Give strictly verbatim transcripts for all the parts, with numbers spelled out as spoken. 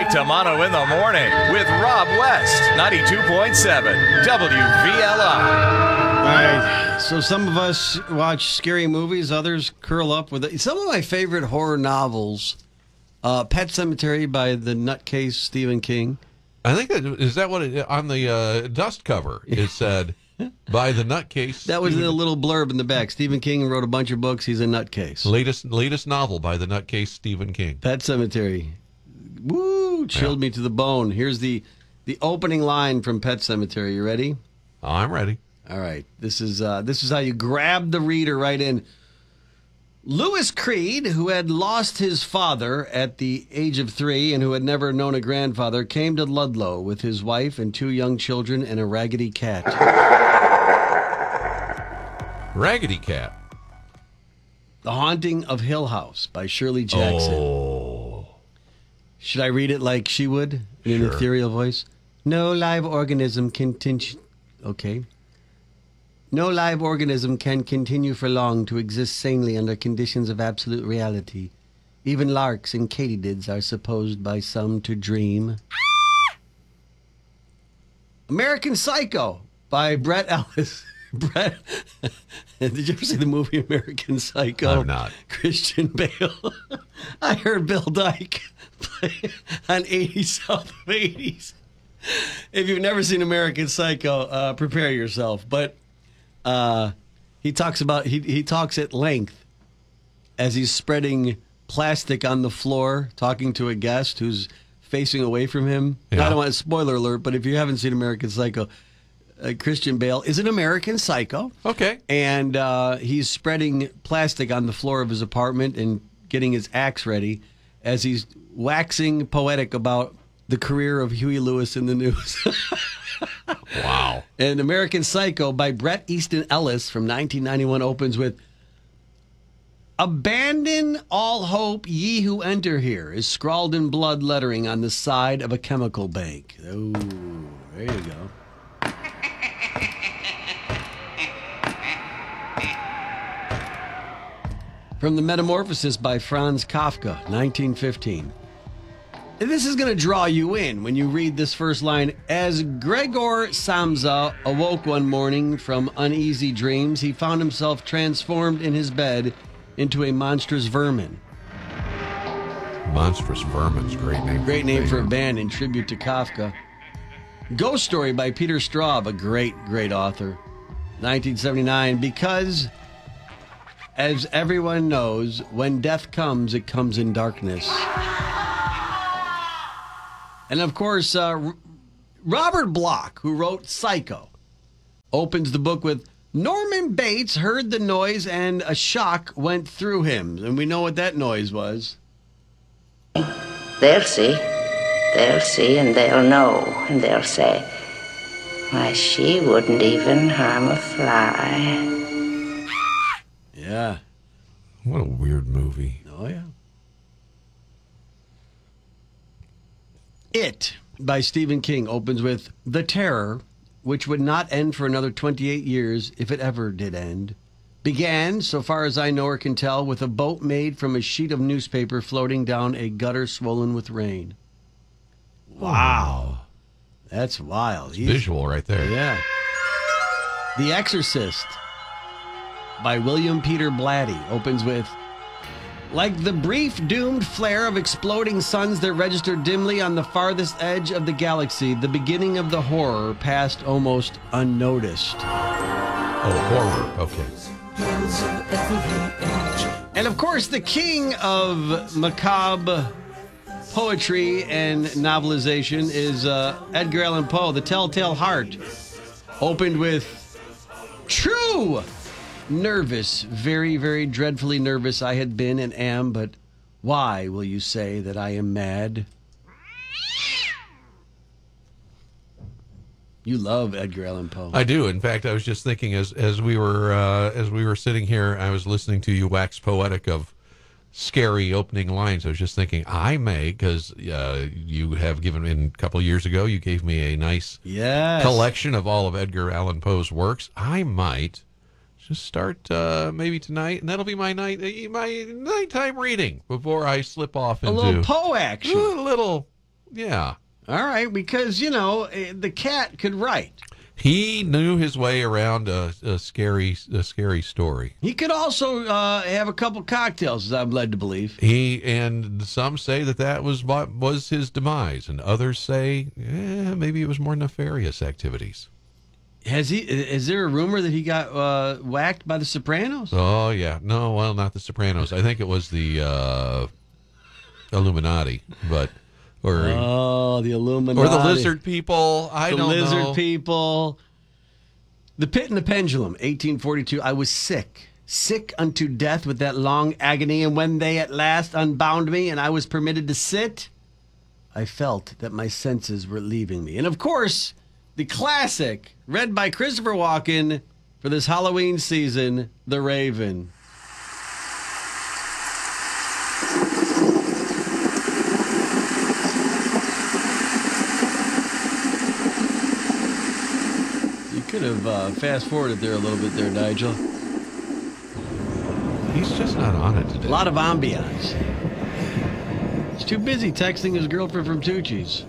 Mike Tamano in the morning with Rob West, ninety-two point seven W V L I. All right, so some of us watch scary movies, others curl up with it. Some of my favorite horror novels, uh, Pet Sematary by the nutcase Stephen King. I think that is that what it, on the uh, dust cover it said by the nutcase. That was Stephen, a little blurb in the back. Stephen King wrote a bunch of books. He's a nutcase. Latest latest novel by the nutcase Stephen King. Pet Sematary. Woo! Chilled Yeah. me to the bone. Here's the the opening line from Pet Sematary. You ready? Oh, I'm ready. All right. This is uh, this is how you grab the reader right in. Louis Creed, who had lost his father at the age of three and who had never known a grandfather, came to Ludlow with his wife and two young children and a raggedy cat. Raggedy Cat. The Haunting of Hill House by Shirley Jackson. Oh. Should I read it like she would in an Sure. ethereal voice? No live organism can continue. Okay. No live organism can continue for long to exist sanely under conditions of absolute reality. Even larks and katydids are supposed by some to dream. American Psycho by Brett Ellis. Brett, did you ever see the movie American Psycho? I've not. Christian Bale. I heard Bill Dyke play on eighties South of eighties. If you've never seen American Psycho, uh, prepare yourself. But uh, he talks about he he talks at length as he's spreading plastic on the floor, talking to a guest who's facing away from him. Yeah. I don't want a spoiler alert, but if you haven't seen American Psycho, uh, Christian Bale is an American Psycho. Okay. And uh, he's spreading plastic on the floor of his apartment and getting his axe ready as he's waxing poetic about the career of Huey Lewis in the news. Wow. And American Psycho by Bret Easton Ellis from nineteen ninety-one opens with, "Abandon all hope, ye who enter here," is scrawled in blood lettering on the side of a chemical bank. Oh, there you go. From The Metamorphosis by Franz Kafka, nineteen fifteen. And this is going to draw you in when you read this first line. As Gregor Samsa awoke one morning from uneasy dreams, he found himself transformed in his bed into a monstrous vermin. Monstrous Vermin's a great name. Great for name a for a band. band in tribute to Kafka. Ghost Story by Peter Straub, a great, great author. nineteen seventy-nine, because, as everyone knows, when death comes, it comes in darkness. And of course, uh, R- Robert Bloch, who wrote Psycho, opens the book with, "Norman Bates heard the noise and a shock went through him." And we know what that noise was. They'll see. They'll see and they'll know. And they'll say, why, she wouldn't even harm a fly. Yeah. What a weird movie. Oh, yeah. It, by Stephen King, opens with, "The terror, which would not end for another twenty-eight years, if it ever did end, began, so far as I know or can tell, with a boat made from a sheet of newspaper floating down a gutter swollen with rain." Wow. That's wild. He's- Visual right there. Yeah. The Exorcist by William Peter Blatty opens with, "Like the brief doomed flare of exploding suns that register dimly on the farthest edge of the galaxy, the beginning of the horror passed almost unnoticed." Oh, horror. Okay. And of course, the king of macabre poetry and novelization is uh, Edgar Allan Poe. The Telltale Heart opened with, "True! Nervous, very, very dreadfully nervous I had been and am, but why will you say that I am mad?" You love Edgar Allan Poe. I do. In fact, I was just thinking as as we were uh, as we were sitting here, I was listening to you wax poetic of scary opening lines. I was just thinking, I may, because uh, you have given in a couple of years ago, you gave me a nice Yes. collection of all of Edgar Allan Poe's works. I might just start uh, maybe tonight, and that'll be my night my nighttime reading before I slip off A into little Poe action. a little Yeah. All right, because, you know, eh, the cat could write. He knew his way around a, a scary a scary story. He could also uh, have a couple cocktails, as I'm led to believe. He and some say that that was what was his demise, and others say eh, maybe it was more nefarious activities. Has he? Is there a rumor that he got uh, whacked by the Sopranos? Oh yeah, no, well, not the Sopranos. I think it was the uh, Illuminati, but or Oh, the Illuminati. or the lizard people. I the don't lizard know. people. The Pit and the Pendulum, eighteen forty-two. I was sick, sick unto death with that long agony, and when they at last unbound me and I was permitted to sit, I felt that my senses were leaving me. And of course, the classic, read by Christopher Walken for this Halloween season, The Raven. You could have uh, fast forwarded there a little bit there, Nigel. He's just not on it today. A lot of ambiance. He's too busy texting his girlfriend from Tucci's.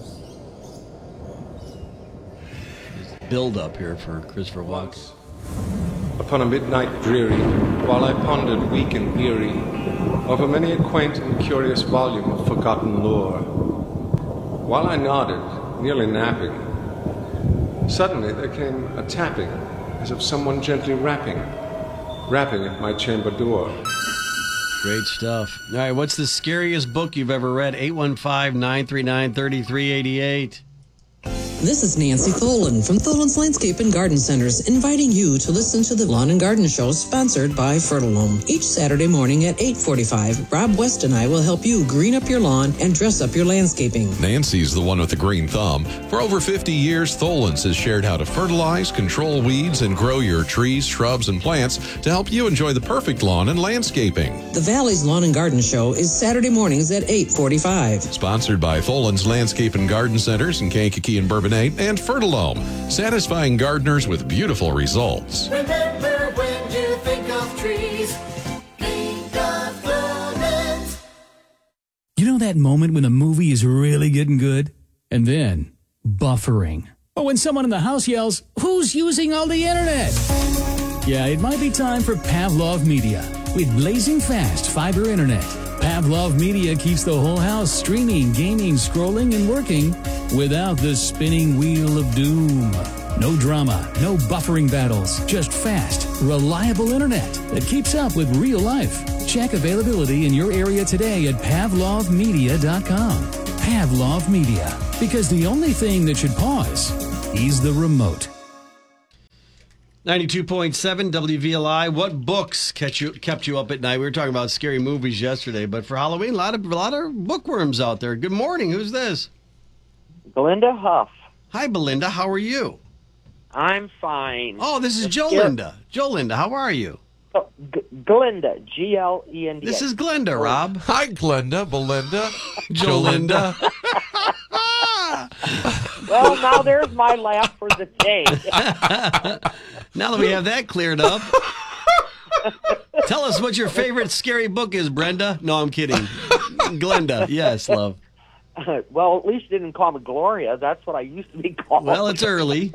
Build up here for Christopher Walken. Upon a midnight dreary, while I pondered weak and weary over many a quaint and curious volume of forgotten lore, while I nodded, nearly napping, suddenly there came a tapping, as of someone gently rapping, rapping at my chamber door. Great stuff. All right, what's the scariest book you've ever read? eight one five, nine three nine, three three eight eight. This is Nancy Tholen from Tholen's Landscape and Garden Centers, inviting you to listen to the Lawn and Garden Show sponsored by Fertilome. Each Saturday morning at eight forty-five, Rob West and I will help you green up your lawn and dress up your landscaping. Nancy's the one with the green thumb. For over fifty years, Tholen's has shared how to fertilize, control weeds, and grow your trees, shrubs, and plants to help you enjoy the perfect lawn and landscaping. The Valley's Lawn and Garden Show is Saturday mornings at eight forty-five. Sponsored by Tholen's Landscape and Garden Centers in Kankakee and Bourbonnais and Fertilome, satisfying gardeners with beautiful results. Remember, when you think of trees, think of Tholen's. You know that moment when the movie is really getting good? And then, buffering. Or when someone in the house yells, "Who's using all the internet?" Yeah, it might be time for Pavlov Media. With blazing fast fiber internet, Pavlov Media keeps the whole house streaming, gaming, scrolling, and working without the spinning wheel of doom. No drama, no buffering battles, just fast, reliable internet that keeps up with real life. Check availability in your area today at pavlov media dot com. Pavlov Media, because the only thing that should pause is the remote. ninety-two point seven W V L I. What books kept you kept you up at night? We were talking about scary movies yesterday, but for Halloween, a lot of a lot of bookworms out there. Good morning. Who's this? Belinda Huff. Hi, Belinda. How are you? I'm fine. Oh, this is The Joe scare- Linda. Joe Linda, how are you? Oh, G- Glinda. G L E N D A. This is Glenda, Rob. Hi, Glenda, Belinda, Jolinda. Well, now there's my laugh for the day. Now that we have that cleared up, tell us what your favorite scary book is, Brenda. No, I'm kidding. Glenda. Yes, love. Well, at least you didn't call me Gloria. That's what I used to be called. Well, it's early.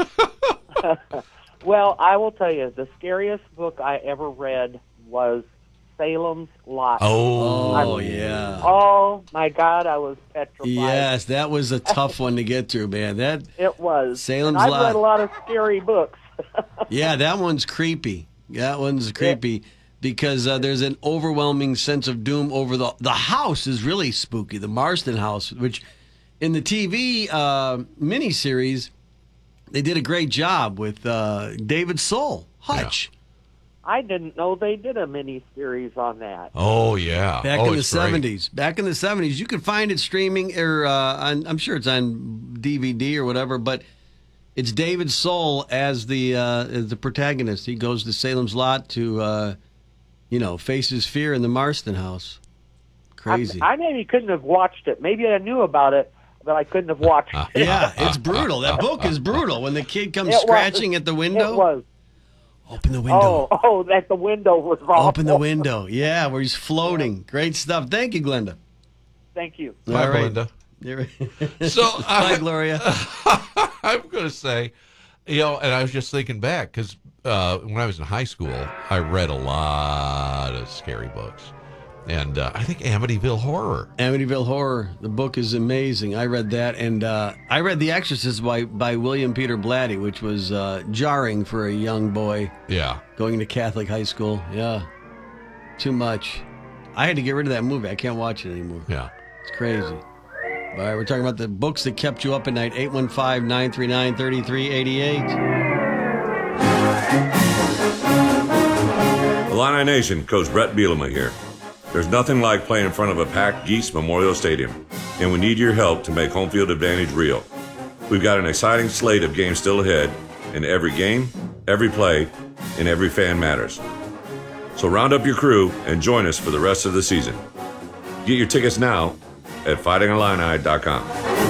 Well, I will tell you, the scariest book I ever read was Salem's Lot. Oh, Oh, yeah. Oh, my God, I was petrified. Yes, that was a tough one to get through, man. That It was. Salem's and I've Lot. read a lot of scary books. Yeah, that one's creepy. That one's creepy because uh, there's an overwhelming sense of doom over the the house is really spooky. The Marston house, which in the T V uh, miniseries, they did a great job with uh, David Soul, Hutch. I didn't know they did a mini-series on that. Oh, yeah. Back oh, in the it's great. seventies. Back in the seventies. You could find it streaming, or uh, on, I'm sure it's on D V D or whatever, but it's David Soul as the uh, as the protagonist. He goes to Salem's Lot to, uh, you know, face his fear in the Marston house. Crazy. I, I maybe couldn't have watched it. Maybe I knew about it, but I couldn't have watched it. Yeah, it's brutal. That book is brutal. When the kid comes It was. scratching at the window. It was. Open the window. Oh, oh, that the window was awful. Open the window. Yeah, where he's floating. Great stuff. Thank you, Glenda. Thank you. Bye, All right. Belinda. So Bye, I, Gloria. I'm going to say, you know, and I was just thinking back because uh, when I was in high school, I read a lot of scary books. And uh, I think Amityville Horror. Amityville Horror. The book is amazing. I read that, and uh, I read The Exorcist by, by William Peter Blatty, which was uh, jarring for a young boy. Yeah. Going to Catholic high school. Yeah. Too much. I had to get rid of that movie. I can't watch it anymore. Yeah. It's crazy. All right, we're talking about the books that kept you up at night. eight one five, nine three nine, three three eight eight. Illini Nation, Coach Brett Bielema here. There's nothing like playing in front of a packed Geese Memorial Stadium, and we need your help to make home field advantage real. We've got an exciting slate of games still ahead, and every game, every play, and every fan matters. So round up your crew and join us for the rest of the season. Get your tickets now at fighting illini dot com.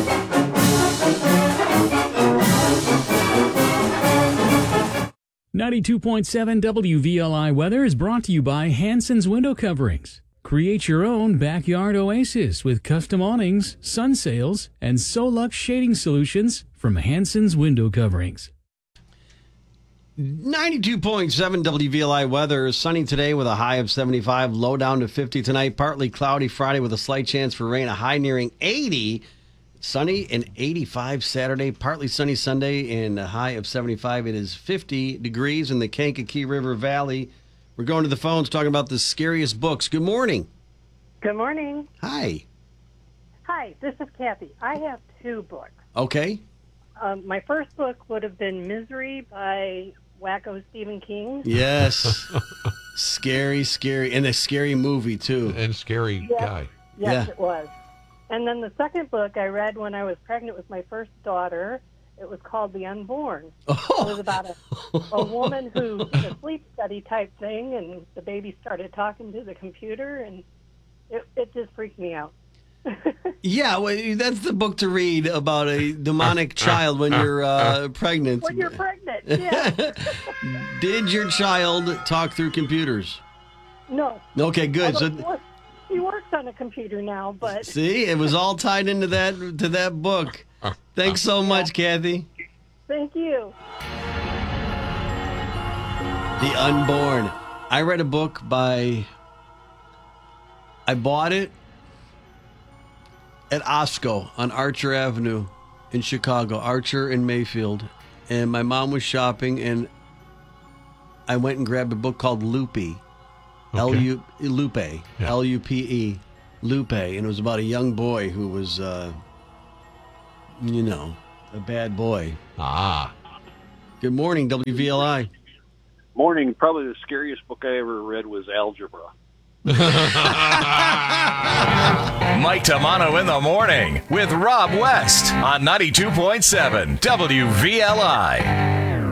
ninety-two point seven W V L I weather is brought to you by Hanson's Window Coverings. Create your own backyard oasis with custom awnings, sun sails, and Solux shading solutions from Hanson's Window Coverings. ninety-two point seven W V L I weather. Sunny today with a high of seventy-five, low down to fifty tonight. Partly cloudy Friday with a slight chance for rain, a high nearing eighty. Sunny and eighty-five Saturday, partly sunny Sunday, and a high of seventy-five. It is fifty degrees in the Kankakee River Valley. We're going to the phones talking about the scariest books. Good morning. Good morning. Hi. Hi, this is Kathy. I have two books. Okay. Um, my first book would have been Misery by Wacko Stephen King. Yes. Scary, scary. And a scary movie, too. And scary Yes. guy. Yes, Yeah. it was. And then the second book I read when I was pregnant with my first daughter, it was called The Unborn. Oh. It was about a, a woman who did a sleep study type thing, and the baby started talking to the computer, and it, it just freaked me out. Yeah, well, that's the book to read about a demonic child when you're uh, pregnant. When you're pregnant, yeah. Did your child talk through computers? No. Okay, good. Although So he, works, he works on a computer now, but... see, it was all tied into that to that book. Thanks so much, Kathy. Thank you. The Unborn. I read a book by... I bought it at Osco on Archer Avenue in Chicago, Archer and Mayfield. And my mom was shopping, and I went and grabbed a book called Loopy. Okay. L U Lupe. Yeah. L U P E. Lupe. And it was about a young boy who was, uh, you know, a bad boy. Ah. Good morning, W V L I. Morning. Probably the scariest book I ever read was Algebra. Mike Tamano in the morning with Rob West on ninety-two point seven W V L I.